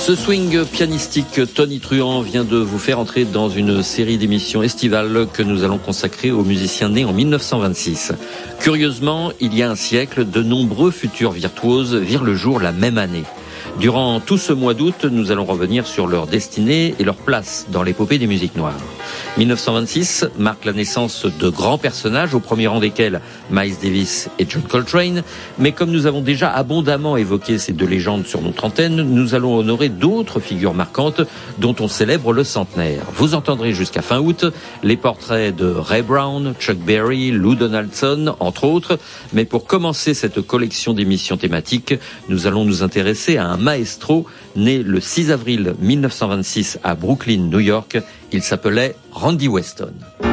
Ce swing pianistique, Tony Truant vient de vous faire entrer dans une série d'émissions estivales que nous allons consacrer aux musiciens nés en 1926. Curieusement, il y a un siècle, de nombreux futurs virtuoses virent le jour la même année. Durant tout ce mois d'août, nous allons revenir sur leur destinée et leur place dans l'épopée des musiques noires. 1926 marque la naissance de grands personnages, au premier rang desquels Miles Davis et John Coltrane. Mais comme nous avons déjà abondamment évoqué ces deux légendes sur notre antenne, nous allons honorer d'autres figures marquantes dont on célèbre le centenaire. Vous entendrez jusqu'à fin août les portraits de Ray Brown, Chuck Berry, Lou Donaldson, entre autres. Mais pour commencer cette collection d'émissions thématiques, nous allons nous intéresser à un maestro né le 6 avril 1926 à Brooklyn, New York. Il s'appelait Randy Weston.